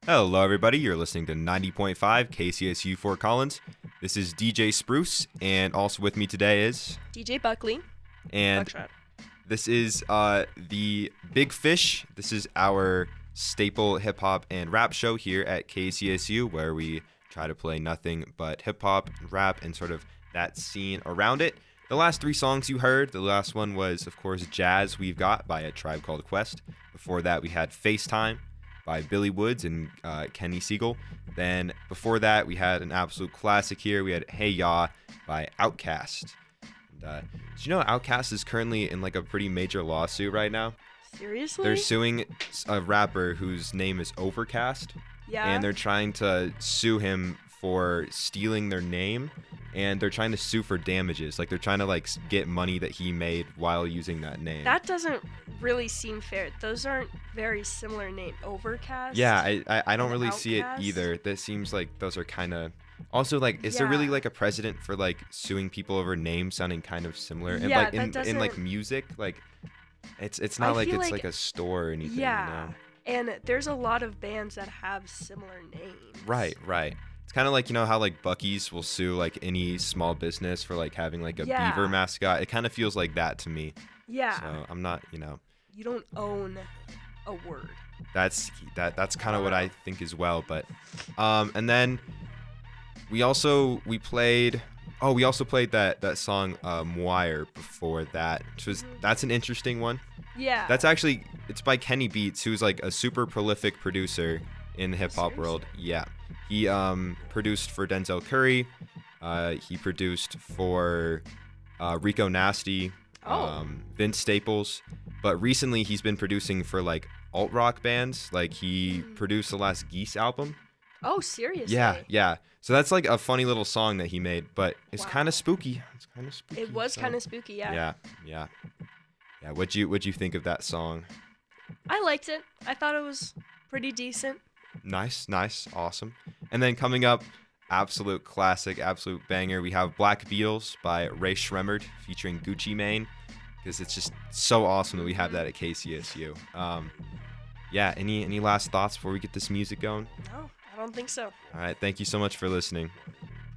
Hello, everybody. You're listening to 90.5 KCSU Fort Collins. This is DJ Spruce, and also with me today is DJ Buckley. and Buckshot. this is the Big Fish. This is our staple hip hop and rap show here at KCSU, where we try to play nothing but hip hop, rap, and sort of that scene around it. The last three songs you heard, the last one was, of course, Jazz We've Got by A Tribe Called Quest. Before that, we had FaceTime by Billy Woods and Kenny Siegel. Then before that, we had an absolute classic here. We had Hey Ya by Outkast. And, did you know Outkast is currently in like a pretty major lawsuit right now? Seriously? They're suing a rapper whose name is Overcast, Yeah. and they're trying to sue him for stealing their name, and they're trying to sue for damages. Like they're trying to get money that he made while using that name. That doesn't really seem fair. Those aren't very similar names. Overcast? Yeah, I don't and really see it Outkast? either. That seems like those are kind of also like is there really Yeah. like a precedent for like suing people over names sounding kind of similar and Yeah, like that in like doesn't- music like it's I not like feel it's like- like a store or anything, Yeah. you know? And there's a lot of bands that have similar names. Right. It's kind of like, you know, how like Buc-ee's will sue like any small business for like having like a Yeah. beaver mascot. It kind of feels like that to me. Yeah. So I'm not, you know, You don't own a word. that's kind of what I think as well. But and then we also played that song Moire before that, which was that's an interesting one. Yeah. That's actually it's by Kenny Beats, who's like a super prolific producer in the hip hop Seriously? world. Yeah, he produced for Denzel Curry. He produced for Rico Nasty, Oh. Vince Staples. But recently he's been producing for like alt rock bands. Like he produced the last Geese album. Oh, seriously? Yeah. So that's like a funny little song that he made, but it's Wow. kind of spooky. It's kind of spooky. It was so- kind of spooky, yeah. Yeah. What'd you think of that song? I liked it. I thought it was pretty decent. Nice, awesome. And then coming up, absolute classic, absolute banger. We have Black Beatles by Ray Shremmerd featuring Gucci Mane, because it's just so awesome that we have that at KCSU. Any last thoughts before we get this music going? No, I don't think so. All right, thank you so much for listening.